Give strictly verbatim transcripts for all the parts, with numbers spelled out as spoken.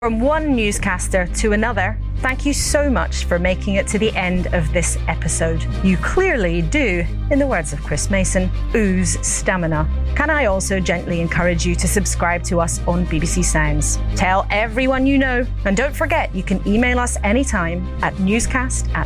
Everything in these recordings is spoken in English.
From one newscaster to another, thank you so much for making it to the end of this episode. You clearly do, in the words of Chris Mason, ooze stamina. Can I also gently encourage you to subscribe to us on B B C Sounds? Tell everyone you know, and don't forget you can email us anytime at newscast at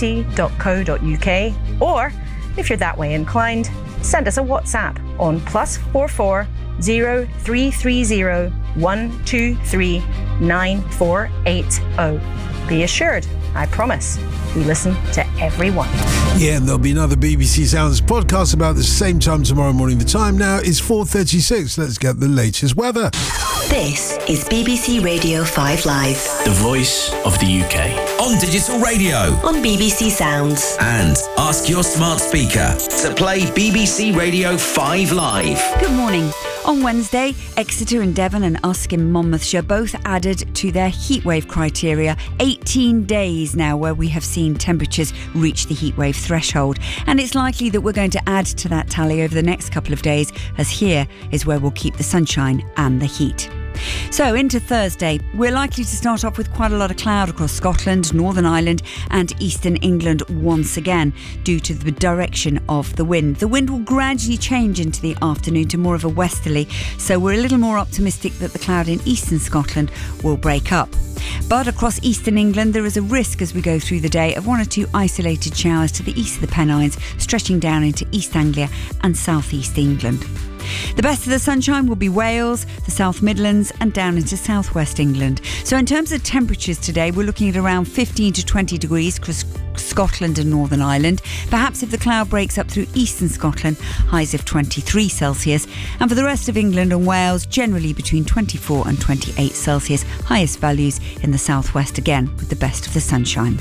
bbc.co.uk, or, if you're that way inclined, send us a WhatsApp on plus four four zero three three zero one two three nine four eight zero. Be assured, I promise, we listen to everyone. Yeah, and there'll be another B B C Sounds podcast about the same time tomorrow morning. The time now is four thirty-six. Let's get the latest weather. This is B B C Radio five Live. The voice of the U K. On digital radio. On B B C Sounds. And ask your smart speaker to play B B C Radio five Live. Good morning. On Wednesday, Exeter and Devon and Usk in Monmouthshire both added to their heatwave criteria. eighteen days now where we have seen temperatures reach the heatwave threshold. And it's likely that we're going to add to that tally over the next couple of days, as here is where we'll keep the sunshine and the heat. So into Thursday, we're likely to start off with quite a lot of cloud across Scotland, Northern Ireland and eastern England once again, due to the direction of the wind. The wind will gradually change into the afternoon to more of a westerly, so we're a little more optimistic that the cloud in eastern Scotland will break up. But across eastern England, there is a risk as we go through the day of one or two isolated showers to the east of the Pennines, stretching down into East Anglia and southeast England. The best of the sunshine will be Wales, the South Midlands and down into southwest England. So in terms of temperatures today, we're looking at around fifteen to twenty degrees across Scotland and Northern Ireland. Perhaps if the cloud breaks up through eastern Scotland, highs of twenty-three Celsius. And for the rest of England and Wales, generally between twenty-four and twenty-eight Celsius. Highest values in the southwest again, with the best of the sunshine.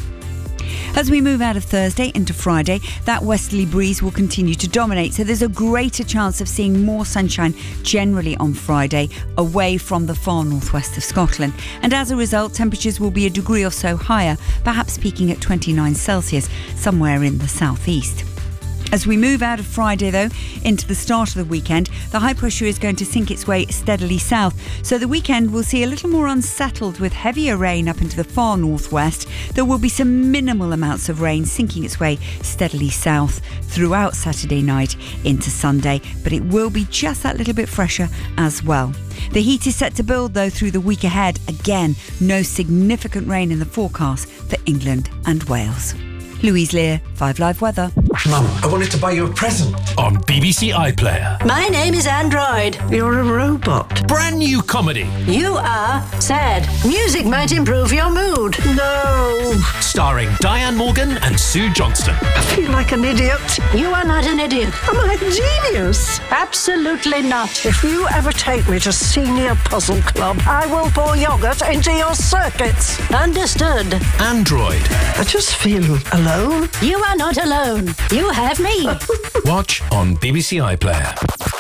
As we move out of Thursday into Friday, that westerly breeze will continue to dominate, so there's a greater chance of seeing more sunshine generally on Friday away from the far northwest of Scotland. And as a result, temperatures will be a degree or so higher, perhaps peaking at twenty-nine Celsius somewhere in the southeast. As we move out of Friday, though, into the start of the weekend, the high pressure is going to sink its way steadily south. So the weekend will see a little more unsettled with heavier rain up into the far northwest. There will be some minimal amounts of rain sinking its way steadily south throughout Saturday night into Sunday, but it will be just that little bit fresher as well. The heat is set to build, though, through the week ahead. Again, no significant rain in the forecast for England and Wales. Louise Lear, five Live Weather. Mum, I wanted to buy you a present. On B B C iPlayer. My name is Android. You're a robot. Brand new comedy. You are sad. Music might improve your mood. No. Starring Diane Morgan and Sue Johnston. I feel like an idiot. You are not an idiot. Am I a genius? Absolutely not. If you ever take me to Senior Puzzle Club, I will pour yogurt into your circuits. Understood. Android. I just feel alone. You are not alone. You have me. Watch on B B C iPlayer.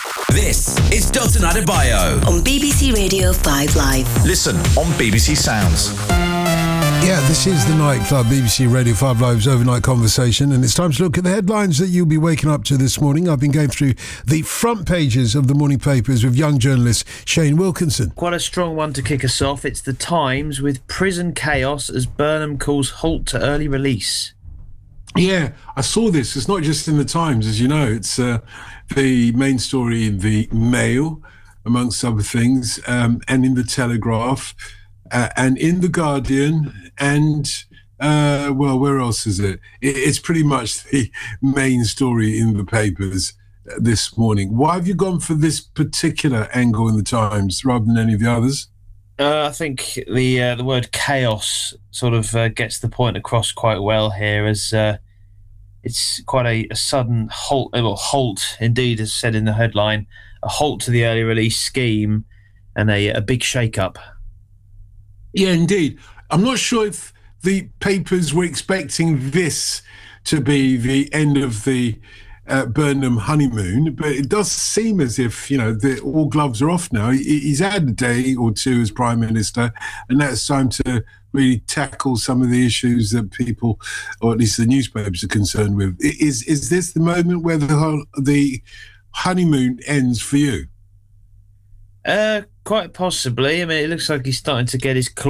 This is Dalton Adebayo. On B B C Radio five Live. Listen on B B C Sounds. Yeah, this is the Nightclub, B B C Radio five Live's overnight conversation, and it's time to look at the headlines that you'll be waking up to this morning. I've been going through the front pages of the morning papers with young journalist Shane Wilkinson. Quite a strong one to kick us off. It's the Times with prison chaos as Burnham calls halt to early release. Yeah, I saw this. It's not just in the Times, as you know. It's uh, the main story in the Mail, amongst other things, um, and in the Telegraph, uh, and in the Guardian, and, uh, well, where else is it? it? It's pretty much the main story in the papers uh, this morning. Why have you gone for this particular angle in the Times rather than any of the others? Uh, I think the uh, the word chaos sort of uh, gets the point across quite well here, as uh, it's quite a, a sudden halt, well, halt indeed, as said in the headline, a halt to the early release scheme and a, a big shake-up. Yeah, indeed. I'm not sure if the papers were expecting this to be the end of the uh, Burnham honeymoon, but it does seem as if, you know, the, all gloves are off now. He, he's had a day or two as Prime Minister, and that's time to really tackle some of the issues that people, or at least the newspapers, are concerned with. Is is this the moment where the whole, the honeymoon ends for you? Uh, quite possibly. I mean, it looks like he's starting to get his claws